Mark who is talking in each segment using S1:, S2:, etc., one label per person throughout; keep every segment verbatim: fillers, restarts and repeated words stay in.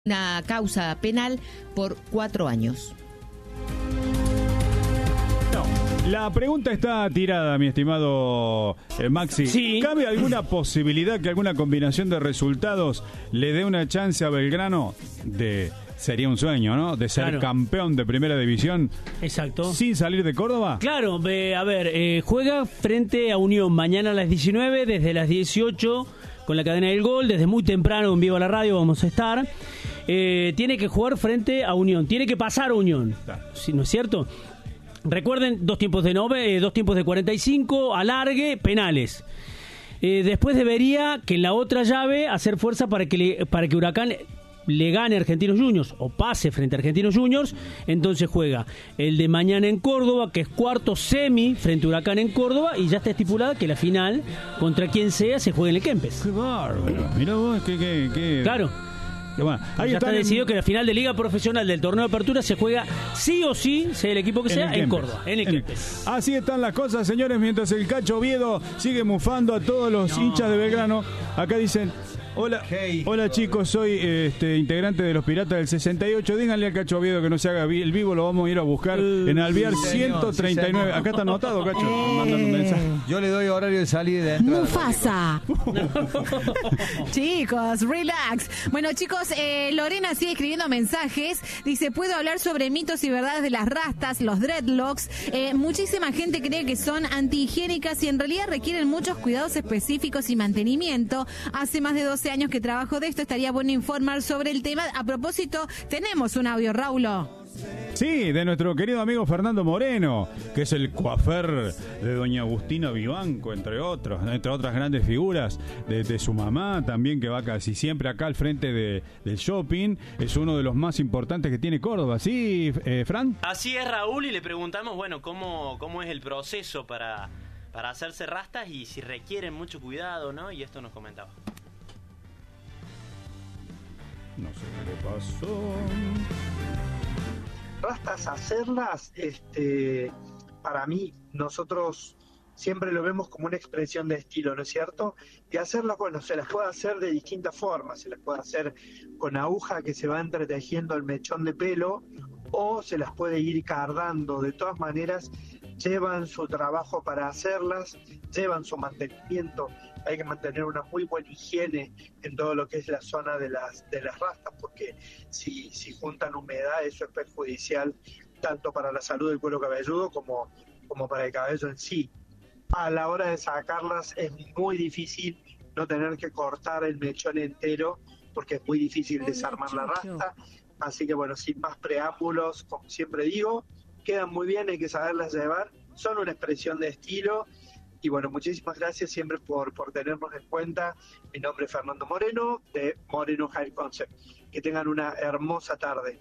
S1: una causa penal por cuatro años.
S2: No, la pregunta está tirada, mi estimado eh, Maxi.
S3: Sí.
S2: ¿Cabe alguna posibilidad que alguna combinación de resultados le dé una chance a Belgrano de... Sería un sueño, ¿no? De ser
S3: Claro.
S2: campeón de primera división.
S3: Exacto.
S2: Sin salir de Córdoba.
S3: Claro, eh, a ver, eh, juega frente a Unión mañana a las diecinueve, desde las dieciocho, con la cadena del gol, desde muy temprano en vivo a la radio vamos a estar. Eh, tiene que jugar frente a Unión, tiene que pasar a Unión, ¿sí, no es cierto? Recuerden, dos tiempos de nove, eh, dos tiempos de cuarenta y cinco, alargue, penales. Eh, después debería que en la otra llave hacer fuerza para que, le, para que Huracán le gane a Argentinos Juniors o pase frente a Argentinos Juniors. Entonces juega el de mañana en Córdoba, que es cuarto semi frente a Huracán en Córdoba, y ya está estipulada que la final, contra quien sea, se juegue en el Kempes.
S2: Qué bárbaro. Mirá vos, qué... qué, qué...
S3: Claro.
S2: Qué bueno. Ahí
S3: Ya está
S2: en-
S3: decidido que la final de Liga Profesional del Torneo de Apertura se juega sí o sí, sea el equipo que
S2: En
S3: sea,
S2: el
S3: en
S2: Kempes.
S3: Córdoba, en el
S2: En el-
S3: Kempes.
S2: Así están las cosas, señores, mientras el Cacho Oviedo sigue mufando a todos los
S3: No.
S2: hinchas de Belgrano. Acá dicen, hola,
S4: Hey.
S2: hola chicos, soy este integrante de los Piratas del sesenta y ocho. Díganle al Cacho Oviedo que no se haga vi- el vivo, lo vamos a ir a buscar
S3: Uh,
S2: en Alvear
S4: sí, señor,
S2: ciento treinta y nueve.
S4: sí, señor.
S2: Acá está anotado, Cacho, mandando un mensaje.
S4: Yo le doy horario de salida y de entrada.
S5: Mufasa. Chicos, relax. Bueno, chicos, eh, Lorena sigue escribiendo mensajes. Dice, puedo hablar sobre mitos y verdades de las rastas, los dreadlocks. Eh, muchísima gente cree que son antihigiénicas y en realidad requieren muchos cuidados específicos y mantenimiento. Hace más de doce años que trabajo de esto. Estaría bueno informar sobre el tema. A propósito, tenemos un audio, Raulo.
S2: Sí, de nuestro querido amigo Fernando Moreno, que es el coafer de doña Agustina Vivanco, entre otros, entre otras grandes figuras, de, de su mamá también, que va casi siempre acá al frente de, del shopping. Es uno de los más importantes que tiene Córdoba, ¿sí, eh, Fran?
S6: Así es, Raúl, y le preguntamos, bueno, cómo, cómo es el proceso para, para hacerse rastas y si requieren mucho cuidado, ¿no? Y esto nos comentaba.
S2: No sé qué le pasó.
S7: Rastas hacerlas, este, para mí, nosotros siempre lo vemos como una expresión de estilo, ¿no es cierto? Y hacerlas, bueno, se las puede hacer de distintas formas, se las puede hacer con aguja que se va entretejiendo el mechón de pelo, o se las puede ir cardando. De todas maneras, llevan su trabajo para hacerlas, llevan su mantenimiento. Hay que mantener una muy buena higiene en todo lo que es la zona de las de las rastas, porque si, si juntan humedad, eso es perjudicial tanto para la salud del cuero cabelludo como, como para el cabello en sí. A la hora de sacarlas es muy difícil no tener que cortar el mechón entero, porque es muy difícil desarmar la rasta. Así que bueno, sin más preámbulos, como siempre digo, quedan muy bien, hay que saberlas llevar, son una expresión de estilo. Y bueno, muchísimas gracias siempre por, por tenernos en cuenta. Mi nombre es Fernando Moreno, de Moreno Hair Concept. Que tengan una hermosa tarde.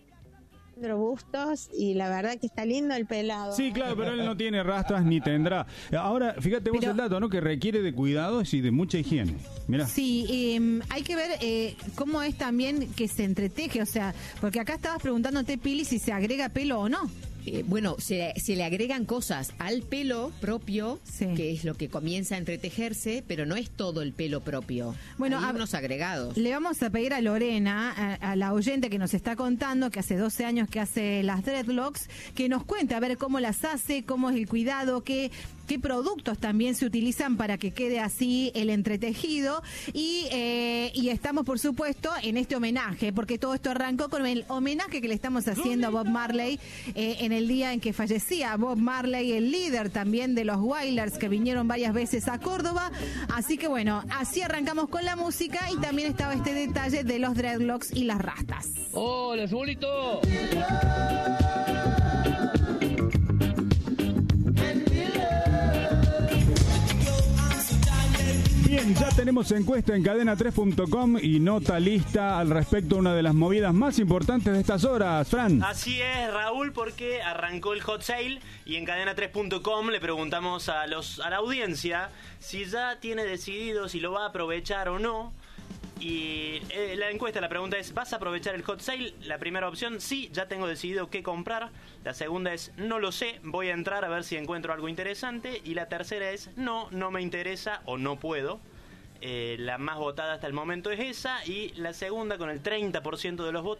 S8: Bustos, y la verdad que está lindo el pelado.
S2: Sí, claro, pero él no tiene rastas ni tendrá. Ahora, fíjate vos
S5: Pero-
S2: el dato, ¿no? Que requiere de cuidados y de mucha higiene. Mirá.
S5: Sí, eh, hay que ver eh, cómo es también que se entreteje, o sea, porque acá estabas preguntándote, Pili, si se agrega pelo o no.
S1: Eh, bueno, se, se le agregan cosas al pelo propio,
S5: Sí.
S1: que es lo que comienza a entretejerse, pero no es todo el pelo propio.
S5: Bueno,
S1: Hay
S5: a-
S1: unos agregados.
S5: Le vamos a pedir a Lorena, a, a la oyente que nos está contando, que hace doce años que hace las dreadlocks, que nos cuente a ver cómo las hace, cómo es el cuidado, qué, qué productos también se utilizan para que quede así el entretejido. Y, eh, y estamos, por supuesto, en este homenaje, porque todo esto arrancó con el homenaje que le estamos haciendo a Bob Marley eh, en el día en que fallecía Bob Marley, el líder también de los Wailers, que vinieron varias veces a Córdoba. Así que bueno, así arrancamos con la música y también estaba este detalle de los dreadlocks y las rastas.
S9: ¡Hola, futbolito!
S2: Bien, ya tenemos encuesta en cadena tres punto com y nota lista al respecto de una de las movidas más importantes de estas horas, Fran.
S6: Así es, Raúl, porque arrancó el hot sale y en cadena tres punto com le preguntamos a los a la audiencia si ya tiene decidido si lo va a aprovechar o no. Y eh, la encuesta, la pregunta es, ¿vas a aprovechar el hot sale? La primera opción, sí, ya tengo decidido qué comprar. La segunda es, no lo sé, voy a entrar a ver si encuentro algo interesante. Y la tercera es, no, no me interesa o no puedo. Eh, la más votada hasta el momento es esa, y la segunda con el treinta por ciento de los votos